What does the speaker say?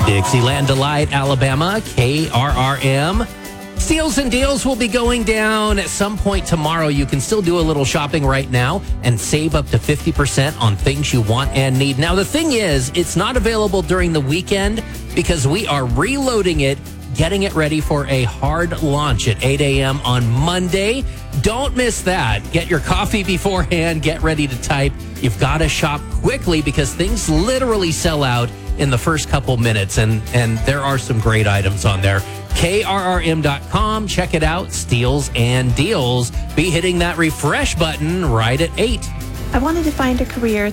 Dixieland Delight, Alabama, KRRM. Steals and deals will be going down at some point tomorrow. You can still do a little shopping right now and save up to 50% on things you want and need. Now, the thing is, it's not available during the weekend because we are reloading it, getting it ready for a hard launch at 8 a.m. on Monday. Don't miss that. Get your coffee beforehand. Get ready to type. You've got to shop quickly because things literally sell out in the first couple minutes, and there are some great items on there. KRRM.com. Check it out. Steals and deals. Be hitting that refresh button right at 8. I wanted to find a career